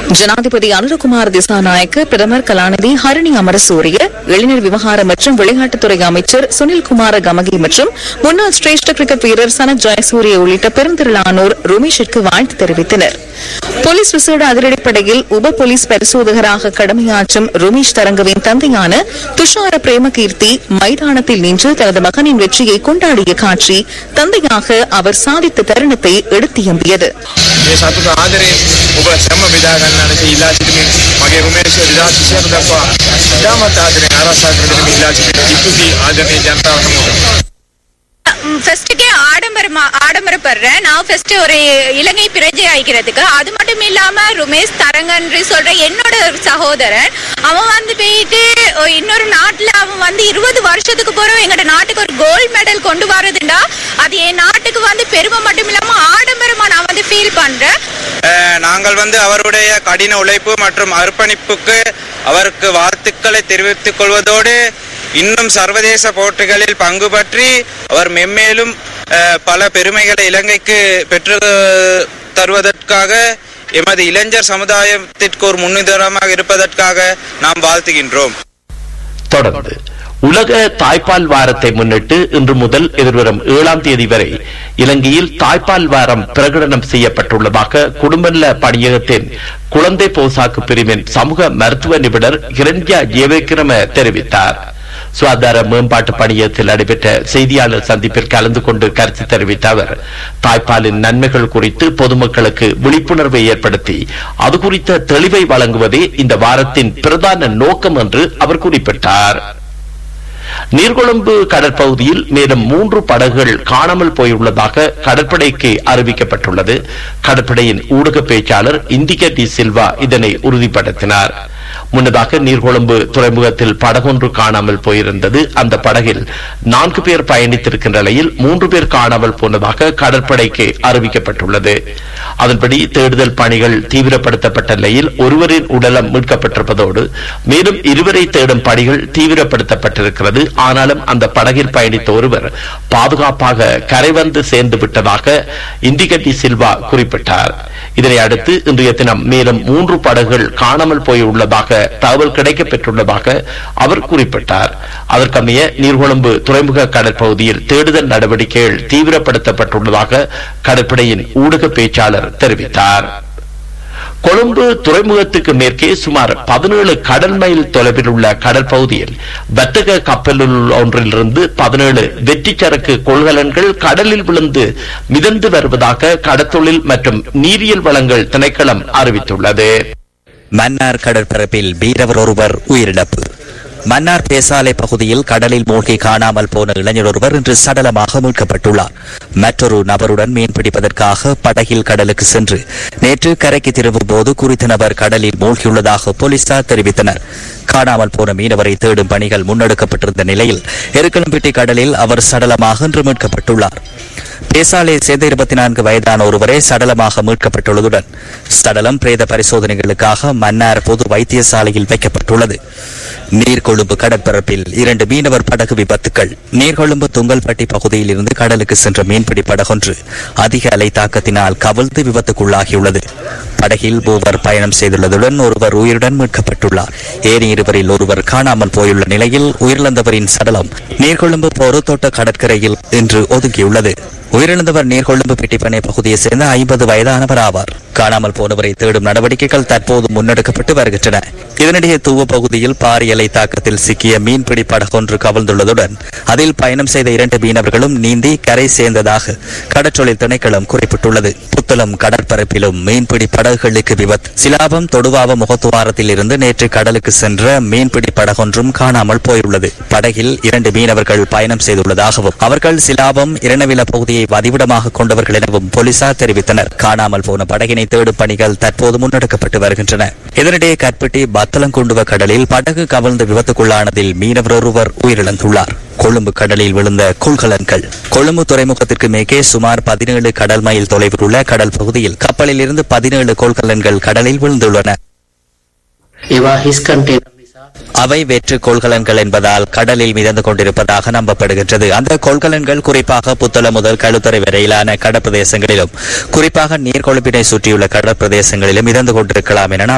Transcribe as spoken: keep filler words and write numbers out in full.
ஜனாதிபதி அனுரகுமார் திசாநாயக்க, பிரதமர் கலாநிதி ஹரணி அமரசூரிய, இளைஞர் விவகாரம் மற்றும் விளையாட்டுத்துறை அமைச்சர் சுனில்குமார கமகி மற்றும் முன்னாள் சிரேஷ்ட கிரிக்கெட் வீரர் சனத் ஜெயசூரிய உள்ளிட்ட பெருந்திரளானோர் ருமேஷிற்கு வாழ்த்து தெரிவித்தனர். போலீஸ் விசேட அதிரடிப்படையில் உப போலீஸ் பரிசோதகராக கடமையாற்றும் ருமேஷ் தரங்கவின் தந்தையான துஷார பிரேமகீர்த்தி மைதானத்தில் நின்று தனது மகனின் வெற்றியை கொண்டாடிய காட்சி தந்தையாக அவர் சாதித்த தருணத்தை எடுத்தியம்பியது. ஃபர்ஸ்ட்டுக்கே ஆடம்பரமா ஆடம்பரப்படுறேன் நான் ஃபர்ஸ்ட் ஒரு இலங்கை பிரஜை ஆகிக்கிறதுக்கு. அது மட்டும் இல்லாம ருமேஷ் தரங்கன்று சொல்ற என்னோட ஒரு சகோதரன், அவன் வந்து போயிட்டு இன்னொரு நாட்டுல அவன் வந்து இருபது வருஷத்துக்கு போறோம் எங்கட நாட்டுக்கு ஒரு கோல்டு மெடல் கொண்டு வரதுண்டா அது என் நாட்டுக்கு வந்து பெருமை மட்டும் இல்லாம ஆடம்பரமா நான் வந்து ஃபீல் பண்றேன். நாங்கள் வந்து அவருடைய கடின உழைப்பு மற்றும் அர்ப்பணிப்புக்கு அவருக்கு வாழ்த்துக்களை தெரிவித்துக் கொள்வதோடு இன்னும் சர்வதேச போட்டிகளில் பங்கு பற்றி அவர் மென்மேலும் பல பெருமைகளை இலங்கைக்கு பெற்று தருவதற்காக எமது இளைஞர் சமுதாயத்திற்கு ஒரு முன்னுதாரணமாக இருப்பதற்காக நாம் வாழ்த்துகின்றோம். தொடர்ந்து உலக தாய்ப்பால் வாரத்தை முன்னிட்டு இன்று முதல் எதிர்வரும் ஏழாம் தேதி வரை இலங்கையில் தாய்ப்பால் வாரம் பிரகடனம் செய்யப்பட்டுள்ளதாக குடும்பநல பணியகத்தின் குழந்தை போசாக்கு பிரிவின் சமூக மருத்துவ நிபுணர் ஹிரண்யா ஜெயவிக்ரம தெரிவித்தார். சுகாதார மேம்பாட்டு பணியகத்தில் நடைபெற்ற செய்தியாளர் சந்திப்பில் கலந்து கொண்டு கருத்து தெரிவித்த அவர் தாய்ப்பாலின் நன்மைகள் குறித்து பொதுமக்களுக்கு விழிப்புணர்வை ஏற்படுத்தி அது குறித்த தெளிவை வழங்குவதே இந்த வாரத்தின் பிரதான நோக்கம் என்று அவர் குறிப்பிட்டார். நீர்கொழும்பு கடற்பகுதியில் மேலும் மூன்று படகுகள் காணாமல் போயுள்ளதாக கடற்படைக்கு அறிவிக்கப்பட்டுள்ளது. கடற்படையின் ஊடக பேச்சாளர் இந்திகா டி சில்வா இதனை உறுதிப்படுத்தினார். முன்னதாக நீர்கொழும்பு துறைமுகத்தில் படகொன்று காணாமல் போயிருந்தது. அந்த படகில் நான்கு பேர் பயணித்திருக்கின்ற நிலையில் மூன்று பேர் காணாமல் போனதாக கடற்படைக்கு அறிவிக்கப்பட்டுள்ளது. அதன்படி தேடுதல் பணிகள் தீவிரப்படுத்தப்பட்ட நிலையில் ஒருவரின் உடலம் மீட்கப்பட்டிருப்பதோடு மேலும் இருவரை தேடும் பணிகள் தீவிரப்படுத்தப்பட்டிருக்கிறது. ஆனாலும் அந்த படகில் பயணித்த ஒருவர் பாதுகாப்பாக கரை வந்து சேர்ந்து விட்டதாக இண்டிகட்டி சில்வா குறிப்பிட்டார். இதனை அடுத்து இன்றைய தினம் மேலும் மூன்று படகுகள் காணாமல் போயுள்ளதாக தகவல் கிடைக்கப்பெற்றுள்ளதாக அவர் குறிப்பிட்டார். அதற்கமைய நீர்கொழும்பு துறைமுக கடற்பகுதியில் தேடுதல் நடவடிக்கைகள் தீவிரப்படுத்தப்பட்டுள்ளதாக கடற்படையின் ஊடக பேச்சாளர் தெரிவித்தார். கொழும்பு துறைமுகத்துக்கு மேற்கே சுமார் பதினேழு கடல் மைல் தொலைவில் உள்ள கடல் பகுதியில் வர்த்தக கப்பலில் ஒன்றிலிருந்து பதினேழு வெற்றி சரக்கு கொள்கலன்கள் கடலில் விழுந்து மிதந்து வருவதாக கடற்தொழில் மற்றும் நீரியல் வளங்கள் திணைக்களம் அறிவித்துள்ளது. மன்னார் கடற்பரப்பில் மீனவர் ஒருவர் உயிரிழப்பு. மன்னார் பேசாலை பகுதியில் கடலில் மூழ்கி காணாமல் போன இளைஞர் ஒருவர் இன்று சடலமாக மீட்கப்பட்டுள்ளார். மற்றொரு நபருடன் மீன்பிடிப்பதற்காக படகில் கடலுக்கு சென்று நேற்று கரைக்கு திரும்பும் போது குறித்த நபர் கடலில் மூழ்கியுள்ளதாக போலீசார் தெரிவித்தனர். காணாமல் போன மீனவரை தேடும் பணிகள் முன்னெடுக்கப்பட்டிருந்த நிலையில் எருக்கலம்பிட்டி கடலில் அவர் சடலமாக இன்று மீட்கப்பட்டுள்ளார். பேசாலையை சேர்ந்த இருபத்தி நான்கு வயதான ஒருவரே சடலமாக மீட்கப்பட்டுள்ளதுடன் சடலம் பிரேத பரிசோதனைகளுக்காக மன்னார் பொது வைத்தியசாலையில் வைக்கப்பட்டுள்ளது. நீர்கொழும்பு கடற்பரப்பில் இரண்டு மீனவர் படகு விபத்துக்கள். நீர்கொழும்பு துங்கல்பட்டி பகுதியில் இருந்து கடலுக்கு சென்ற மீன்பிடி படகொன்று அதிக அலை தாக்கத்தினால் கவிழ்ந்து விபத்துக்குள்ளாகியுள்ளது. படகில் மூவர் பயணம் செய்துள்ளதுடன் ஒருவர் உயிருடன் மீட்கப்பட்டுள்ளார். ஏனைய இருவரில் ஒருவர் காணாமல் போயுள்ள நிலையில் உயிரிழந்தவரின் சடலம் நீர்கொழும்பு பொறுத்தோட்ட கடற்கரையில் இன்று ஒதுங்கியுள்ளது. உயிரிழந்தவர் நீர்கொழும்பு பெட்டிப்பனை பகுதியைச் சேர்ந்த ஐம்பது வயதானவர் ஆவார். காணாமல் போனவரை தேடும் நடவடிக்கைகள் தற்போது முன்னெடுக்கப்பட்டு வருகின்றன. இதனிடையே தூவ பகுதியில் பாரிய அலை தாக்கத்தில் சிக்கிய மீன்பிடி படகொன்று கவிழ்ந்துள்ளதுடன் அதில் பயணம் செய்த இரண்டு மீனவர்களும் நீந்தி கரை சேர்ந்ததாக கடற்றொழில் திணைக்களம் குறிப்பிட்டுள்ளது. புத்தளம் கடற்பரப்பிலும் மீன்பிடி படகுகளுக்கு விபத்து. சிலாபம் தொடுவாவ முகத்துவாரத்தில் இருந்து நேற்று கடலுக்கு சென்ற மீன்பிடி படகொன்றும் காணாமல் போயுள்ளது. படகில் இரண்டு மீனவர்கள் பயணம் செய்துள்ளதாகவும் அவர்கள் சிலாபம் இரணவில பகுதியை வதிவிடமாக கொண்டவர்கள் எனவும் போலீசார் தெரிவித்தனர். காணாமல் போன படகினை தேடும் பணிகள் தற்போது முன்னெடுக்கப்பட்டு வருகின்றன. இதனிடையே கற்பட்டி பத்தலங்குண்டுவ கடலில் படகு கவிழ்ந்து விபத்துக்குள்ளானதில் மீனவர் ஒருவர் உயிரிழந்துள்ளார். கொழும்பு கடலில் விழுந்த கொள்கலன்கள். கொழும்பு துறைமுகத்திற்கு மேற்கே சுமார் பதினேழு கடல் மைல் தொலைவில் உள்ள கடல் பகுதியில் கப்பலில் இருந்து பதினேழு கொள்கலன்கள் கடலில் விழுந்துள்ளன. அவை வெற்று கொள்கலன்கள் என்பதால் கடலில் மிதந்து கொண்டிருப்பதாக நம்பப்படுகின்றது. அந்த கொள்கலன்கள் குறிப்பாக புத்தளம் முதல் களுத்துறை வரையிலான கடற்பிரதேசங்களிலும் குறிப்பாக நீர்கொழும்பினை சுற்றியுள்ள கடற்பிரதேசங்களிலும் மிதந்து கொண்டிருக்கலாம் என